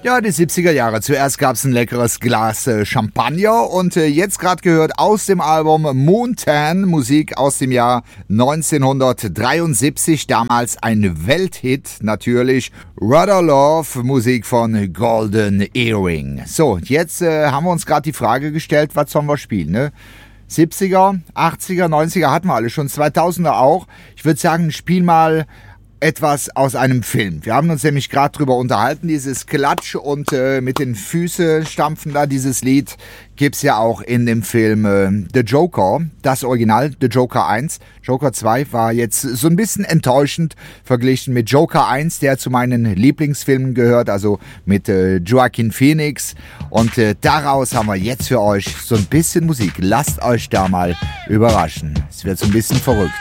Ja, die 70er Jahre. Zuerst gab's ein leckeres Glas Champagner und jetzt gerade gehört aus dem Album Moontan, Musik aus dem Jahr 1973, damals ein Welthit natürlich. Rudder Love, Musik von Golden Earring. So, jetzt haben wir uns gerade die Frage gestellt, was sollen wir spielen, ne? 70er, 80er, 90er hatten wir alle schon, 2000er auch. Ich würde sagen, spiel mal etwas aus einem Film. Wir haben uns nämlich gerade drüber unterhalten, dieses Klatsch und mit den Füßen stampfen da, dieses Lied gibt's ja auch in dem Film The Joker, das Original, The Joker 1. Joker 2 war jetzt so ein bisschen enttäuschend verglichen mit Joker 1, der zu meinen Lieblingsfilmen gehört, also mit Joaquin Phoenix. Und daraus haben wir jetzt für euch so ein bisschen Musik. Lasst euch da mal überraschen. Es wird so ein bisschen verrückt.